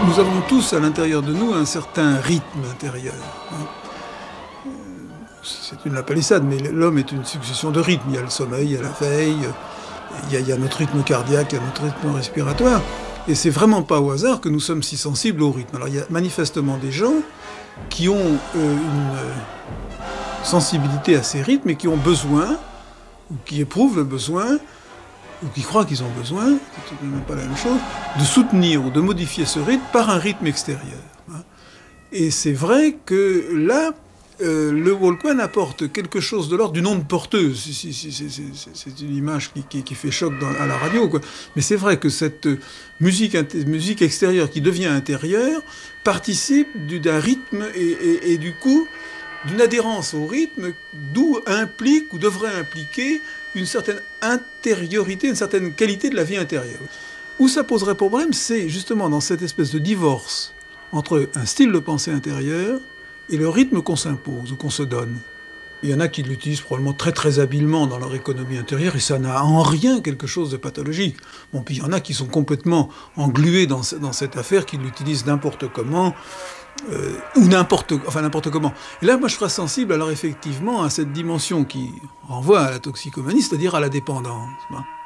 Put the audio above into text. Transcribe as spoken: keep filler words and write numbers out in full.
Nous avons tous à l'intérieur de nous un certain rythme intérieur. C'est une la palissade, mais l'homme est une succession de rythmes. Il y a le sommeil, il y a la veille, il y a, il y a notre rythme cardiaque, il y a notre rythme respiratoire. Et c'est vraiment pas au hasard que nous sommes si sensibles au rythme. Alors il y a manifestement des gens qui ont euh, une sensibilité à ces rythmes et qui ont besoin, ou qui éprouvent le besoin, ou qui croient qu'ils ont besoin, c'est tout de même pas la même chose, de soutenir ou de modifier ce rythme par un rythme extérieur. Et c'est vrai que là, euh, le Walkman apporte quelque chose de l'ordre d'une onde porteuse. C'est, c'est, c'est, c'est, c'est une image qui, qui, qui fait choc dans, à la radio, quoi. Mais c'est vrai que cette musique, musique extérieure qui devient intérieure participe du, d'un rythme et, et, et du coup d'une adhérence au rythme, d'où implique ou devrait impliquer une certaine intériorité, une certaine qualité de la vie intérieure. Où ça poserait problème, c'est justement dans cette espèce de divorce entre un style de pensée intérieur et le rythme qu'on s'impose ou qu'on se donne. Il y en a qui l'utilisent probablement très très habilement dans leur économie intérieure et ça n'a en rien quelque chose de pathologique. Bon, puis il y en a qui sont complètement englués dans, dans cette affaire, qui l'utilisent n'importe comment, euh, ou n'importe, enfin n'importe comment. Et là, moi, je serais sensible alors effectivement à cette dimension qui renvoie à la toxicomanie, c'est-à-dire à la dépendance.